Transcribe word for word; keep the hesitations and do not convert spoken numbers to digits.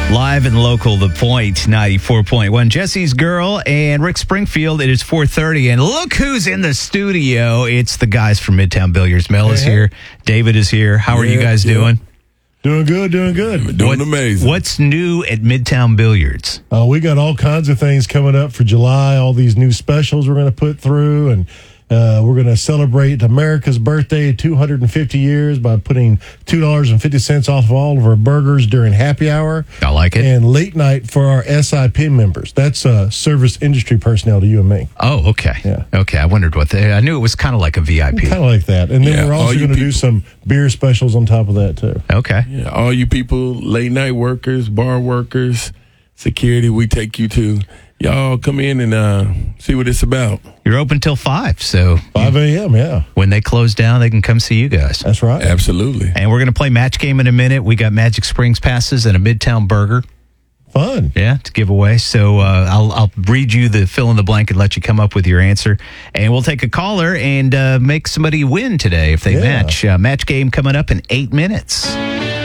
Live and local, The Point, ninety-four point one. Jesse's Girl and Rick Springfield. It is four thirty, and look who's in the studio. It's the guys from Midtown Billiards. Mel is Hey, hey. here. David is here. How are you Yeah, guys yeah. doing? Doing good, doing good. We're doing What- amazing. What's new at Midtown Billiards? Uh, we got all kinds of things coming up for July, all these new specials we're going to put through, and uh, we're going to celebrate America's birthday, two hundred fifty years, by putting two dollars and fifty cents off of all of our burgers during happy hour. I like it. And late night for our S I P members. That's uh, service industry personnel to you and me. Oh, okay. Yeah. Okay, I wondered what they, I knew it was kind of like a V I P. Kind of like that. And then Yeah, we're all also you going to do people- some beer specials on top of that, too. Okay. Yeah, all you people, late night workers, bar workers, security, we take you to. Y'all come in and uh, see what it's about. You're open till five, so five a.m., yeah. when they close down, they can come see you guys. That's right. Absolutely. And we're going to play match game in a minute. We got Magic Springs passes and a Midtown burger. Fun. Yeah, to give away. So uh, I'll I'll read you the fill in the blank and let you come up with your answer, and we'll take a caller and uh, make somebody win today if they Yeah. match. Uh, match game coming up in eight minutes.